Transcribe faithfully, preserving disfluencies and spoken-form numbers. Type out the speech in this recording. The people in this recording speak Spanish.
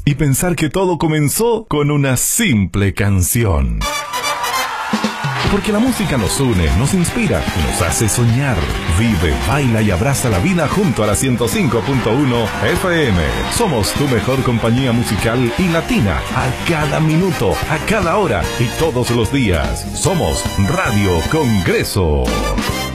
y pensar que todo comenzó con una simple canción. Porque la música nos une, nos inspira, nos hace soñar. Vive, baila y abraza la vida junto a la ciento cinco punto uno F M. Somos tu mejor compañía musical y latina a cada minuto, a cada hora y todos los días. Somos Radio Congreso.